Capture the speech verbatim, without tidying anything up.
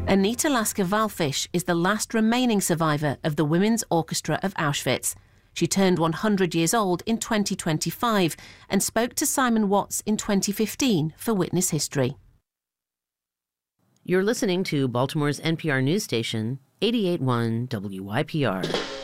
Anita Lasker-Wallfisch is the last remaining survivor of the Women's Orchestra of Auschwitz. She turned one hundred years old in twenty twenty-five and spoke to Simon Watts in twenty fifteen for Witness History. You're listening to Baltimore's N P R news station, eighty-eight point one W Y P R.